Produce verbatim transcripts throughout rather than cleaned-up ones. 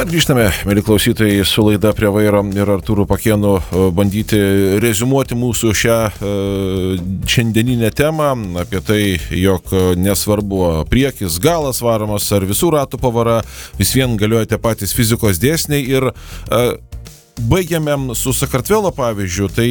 Bet grįžtame, mėly klausytojai, su laida Prie vairo ir Artūru Pakėnu bandyti reziumuoti mūsų šią šiandieninę temą apie tai, jog nesvarbu priekis, galas varomas ar visų ratų pavara, vis vien galioja tie patys fizikos dėsniai ir baigiame su Sakartvelo pavyzdžiu, tai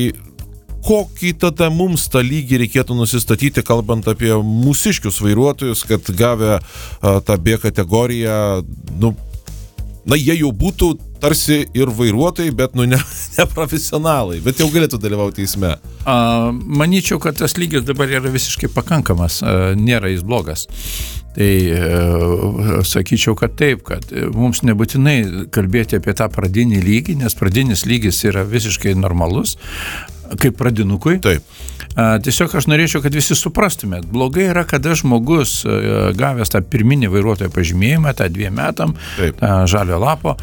kokį tada mums tą lygį reikėtų nusistatyti, kalbant apie mūsiškius vairuotojus, kad gavę tą B kategoriją, nu, na, jie jau būtų tarsi ir vairuotojai, bet, nu, ne, ne profesionalai, bet jau galėtų dalyvauti eisme. A, manyčiau, kad tas lygis dabar yra visiškai pakankamas, a, nėra jis blogas. Tai a, sakyčiau, kad taip, kad mums nebūtinai kalbėti apie tą pradinį lygį, nes pradinis lygis yra visiškai normalus, kaip pradinukui. Taip. A, tiesiog aš norėčiau, kad visi suprastumėt. Blogai yra, kada žmogus a, gavęs tą pirminį vairuotojo pažymėjimą, tą dviem metam, Taip. tą žalio lapo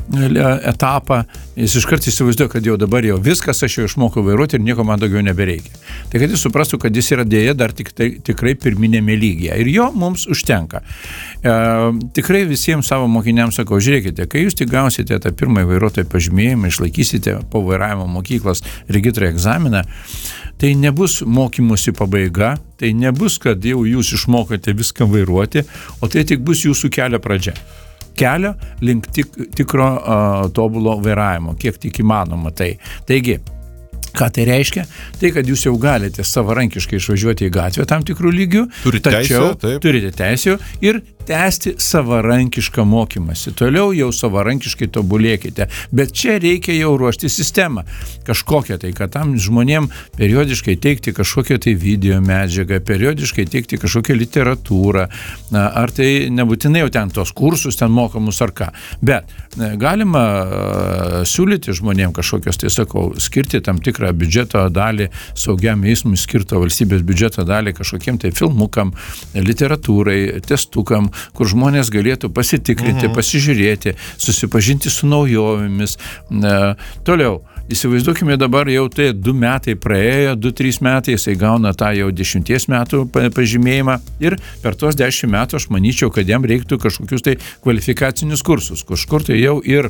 etapą, jis iškart įsivaizduoja, kad jau dabar jau viskas, aš jau išmokau vairuoti ir nieko man daugiau nebereikia. Tai kad jis suprastų, kad jis yra dėja dar tik, tai, tikrai pirminėme lygyje ir jo mums užtenka. E, tikrai visiems savo mokiniams sakau, žiūrėkite, kai jūs tik gausite tą pirmąjį vairuotojo pažymėjimą, išlaikysite po vairavimo mokyklos regitrą egzaminą, tai nebus mokymosi pabaiga, tai nebus, kad jau jūs išmokote viską vairuoti, o tai tik bus jūsų kelio pradžia. Kelio link tik, tikro uh, tobulo vairavimo, kiek tik įmanoma tai. Taigi, ką tai reiškia? Tai, kad jūs jau galite savarankiškai išvažiuoti į gatvę tam tikrų lygių, turite tačiau teisę, taip. turite teisę ir tęsti savarankišką mokymąsi. Toliau jau savarankiškai tobulėkite. Bet čia reikia jau ruošti sistemą. Kažkokią tai, kad tam žmonėm periodiškai teikti kažkokią tai video medžiagą, periodiškai teikti kažkokią literatūrą, ar tai nebūtinai jau ten tos kursus, ten mokamus ar ką. Bet galima uh, siūlyti žmonėm kažkokios, tai sakau, skirti tam tikrą biudžeto dalį, saugiam eismui skirto valstybės biudžeto dalį kažkokiem tai filmukam, literatūrai, testukam, kur žmonės galėtų pasitikrinti, mhm. pasižiūrėti, susipažinti su naujovėmis. E, toliau, įsivaizduokime dabar jau tai du metai praėjo, du, trys metai, jisai gauna tą jau dešimties metų pažymėjimą ir per tos dešimt metų aš manyčiau, kad jam reiktų kažkokius tai kvalifikacinius kursus, kažkur tai jau ir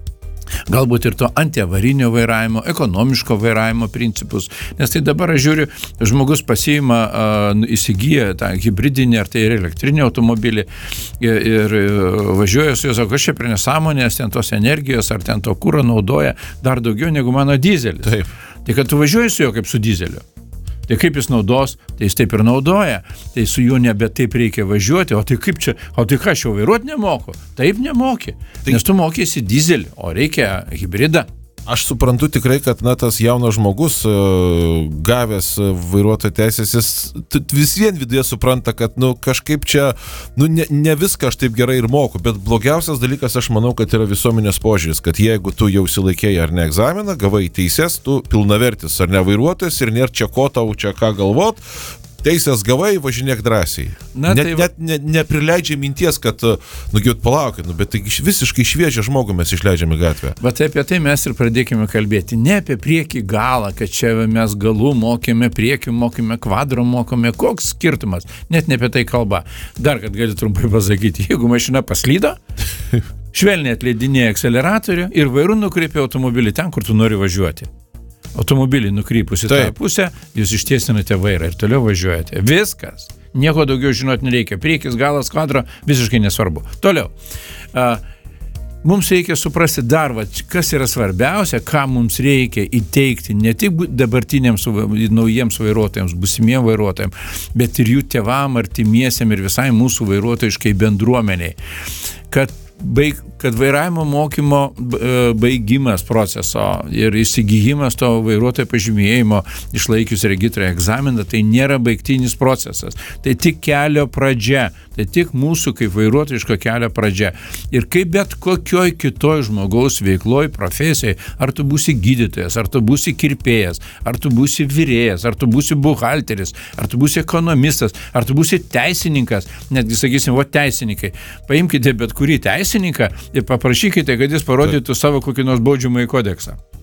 galbūt ir to antiavarinio vairavimo, ekonomiško vairavimo principus, nes tai dabar aš žiūriu, žmogus pasiima, uh, įsigyja tą hibridinį ar tai ir elektrinį automobilį ir, ir važiuoja su juo, sako, aš čia prie nesąmonės, ten tos energijos ar ten to kuro naudoja dar daugiau negu mano dizelis. Taip. Tai kad tu važiuoji su juo kaip su dizeliu. Tai kaip jis naudos, tai jis taip ir naudoja, tai su juo nebe taip reikia važiuoti, o tai kaip čia, o tai ką aš jau vairuoti nemoku? Taip nemoki, tai, nes tu mokysi dizelį, o reikia hibridą. Aš suprantu tikrai, kad na, tas jaunas žmogus, gavęs vairuotojo teisės, jis vis vien viduje supranta, kad nu, kažkaip čia nu, ne, ne viską aš taip gerai ir moku, bet blogiausias dalykas, aš manau, kad yra visuomenės požiūris, kad jeigu tu jau silaikėjai ar ne egzaminą, gavai teises, tu pilnavertis ar ne vairuotojas ir nėra čia ko tau čia ką galvot, teisės gavai, važinėk drąsiai. Na, net, tai... net ne, neprileidžia minties, kad, nu, giut palaukit, nu, bet tai visiškai šviežią žmogų mes išleidžiame gatvę. Bet apie tai mes ir pradėkime kalbėti. Ne apie priekį galą, kad čia mes galų mokėme, priekį mokėme, kvadro mokėme. Koks skirtumas? Net ne apie tai kalba. Dar, kad gali trumpai pasakyti, jeigu mašina paslydo, švelniai atleidinėja akceleratorių ir vairu nukreipia automobilį ten, kur tu nori važiuoti. Automobilį nukrypus į tą pusę, jūs ištiesinate vairą ir toliau važiuojate. Viskas. Nieko daugiau žinoti nereikia. Priekis, galas, kvadro, visiškai nesvarbu. Toliau. Uh, mums reikia suprasti dar, va, kas yra svarbiausia, ką mums reikia įteikti ne tik dabartiniams naujiems vairuotojams, būsimiem vairuotojams, bet ir jų tėvam, artimiesiem ir visai mūsų vairuotojiškai bendruomeniai. Kad Baig, kad vairavimo mokymo baigimas proceso ir įsigijimas to vairuotojo pažymėjimo išlaikius regitrą egzaminą, tai nėra baigtinis procesas. Tai tik kelio pradžia. Tai tik mūsų kaip vairuotojiško kelio pradžia. Ir kaip bet kokioj kitoj žmogaus veikloj, profesijai, ar tu būsi gydytojas, ar tu būsi kirpėjas, ar tu būsi virėjas, ar tu būsi buhalteris, ar tu būsi ekonomistas, ar tu būsi teisininkas, netgi sakysim, va teisininkai. Paimkite bet kurį teisininką ir paprašykite, kad jis parodytų savo kokį nors baudžiamąjį kodeksą.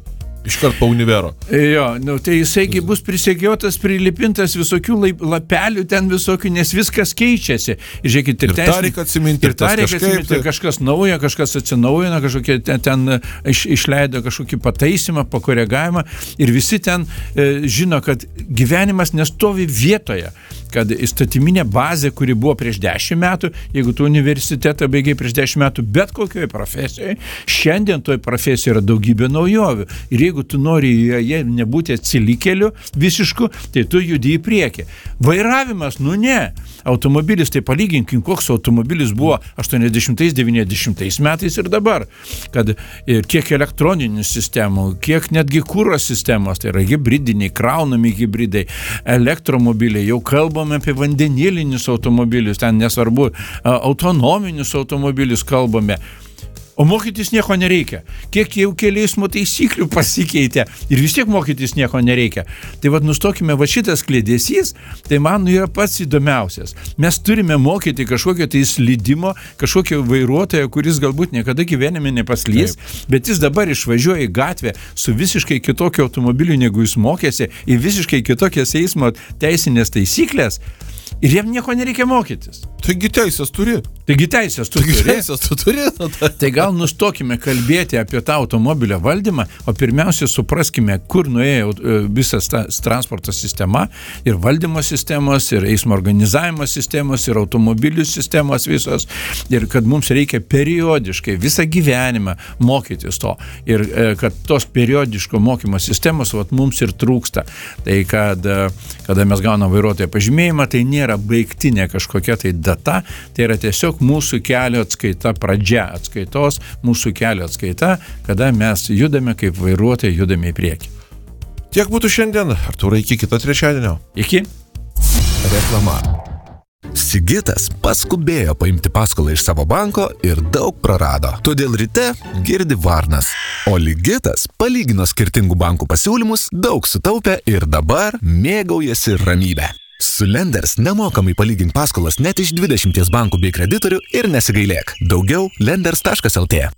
Iškart po univero. Jo, nu, tai jisaigi bus prisegiotas, prilipintas visokių laip, lapelių ten visokių, nes viskas keičiasi. Ir žiūrėkit, ir, ir tą reikia atsiminti, ir tą reikia atsiminti, tai... kažkas nauja, kažkas atsinaujina, kažkokie ten, ten iš, išleido kažkokį pataisymą, pakoregavimą ir visi ten e, žino, kad gyvenimas nestovi vietoje, kad įstatyminė bazė, kuri buvo prieš dešimt metų, jeigu tu universitetą baigiai prieš dešimt metų, bet kokioje profesijoje, šiandien toj profesijoje yra daugybė naujovių. Ir jeigu tu nori joje nebūti atsilikėliu visišku, tai tu judi į priekį. Vairavimas, nu ne. Automobilis, tai palyginkim, koks automobilis buvo aštuoniasdešimtais devyniasdešimtais metais ir dabar. Kad ir kiek elektroninių sistemų, kiek netgi kuro sistemos, tai yra hibridiniai, kraunami hibridai, elektromobiliai, jau kalbame apie vandenilinius automobilius, ten nesvarbu, autonominius automobilius kalbame. O mokytis nieko nereikia. Kiek jau kelių eismo taisyklių pasikeitė ir vis tiek mokytis nieko nereikia. Tai vad nustokime, va šitas kliedesys, tai man yra pats įdomiausias. Mes turime mokyti kažkokio tai slydimo, kažkokio vairuotojo, kuris galbūt niekada gyvenime nepaslys, Taip. bet jis dabar išvažiuoja į gatvę su visiškai kitokiu automobiliu, negu jis mokėsi, į visiškai kitokias eismo teisinės taisyklės. Ir jiem nieko nereikia mokytis. Taigi teisės turi. Taigi teisės tu Taigi turi. Teisės tu turi. Tai gal nustokime kalbėti apie tą automobilio valdymą, o pirmiausia supraskime, kur nuėjo visas tas transporto sistema ir valdymo sistemos, ir eismo organizavimo sistemos, ir automobilių sistemos visos. Ir kad mums reikia periodiškai visą gyvenimą mokytis to. Ir kad tos periodiško mokymo sistemos vat, mums ir trūksta. Tai kad, kada mes gaunam vairuotojo pažymėjimą, tai nėra baigtinė kažkokia tai data, tai yra tiesiog mūsų kelio atskaita pradžia, atskaitos, mūsų kelio atskaita, kada mes judame kaip vairuotojai, judame į priekį. Tiek būtų šiandien, Artūrai, iki kito trečiadienio. Iki. Reklama. Sigitas paskubėjo paimti paskolą iš savo banko ir daug prarado. Todėl ryte girdi varnas. O Ligitas palygino skirtingų bankų pasiūlymus, daug sutaupė ir dabar mėgaujasi ramybę. Su Lenders nemokamai palygink paskolas net iš dvidešimties bankų bei kreditorių ir nesigailėk. Daugiau lenders taškas lt.